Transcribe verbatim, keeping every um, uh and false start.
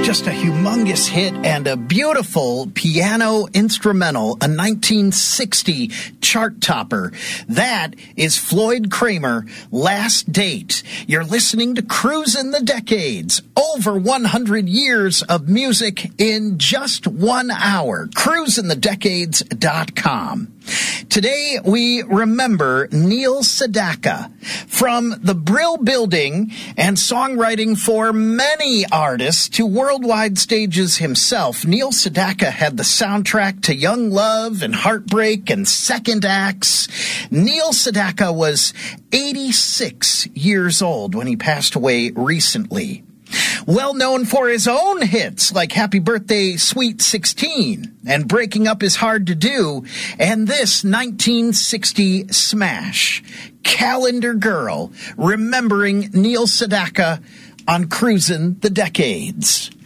Just a humongous hit and a beautiful piano instrumental, a nineteen sixty chart topper. That is Floyd Kramer, Last Date. You're listening to Cruisin' the Decades. Over one hundred years of music in just one hour. cruisin the decades dot com. Today, we remember Neil Sedaka. From the Brill Building and songwriting for many artists to worldwide stages himself, Neil Sedaka had the soundtrack to Young Love and Heartbreak and Second Acts. Neil Sedaka was eighty-six years old when he passed away recently. Well known for his own hits like Happy Birthday, Sweet sixteen and Breaking Up Is Hard to Do, and this nineteen sixty smash, Calendar Girl, remembering Neil Sedaka on Cruisin' the Decades.